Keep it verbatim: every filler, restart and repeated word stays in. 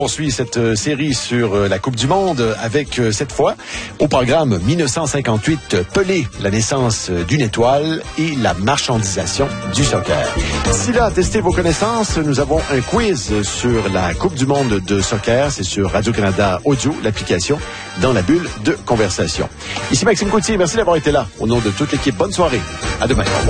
On suit cette euh, série sur euh, la Coupe du Monde avec euh, cette fois au programme mille neuf cent cinquante-huit, Pelé, la naissance euh, d'une étoile et la marchandisation du soccer. D'ici là, testez vos connaissances. Nous avons un quiz sur la Coupe du Monde de soccer. C'est sur Radio-Canada Audio, l'application, dans la bulle de conversation. Ici Maxime Coutier, merci d'avoir été là. Au nom de toute l'équipe, bonne soirée. À demain. Au revoir.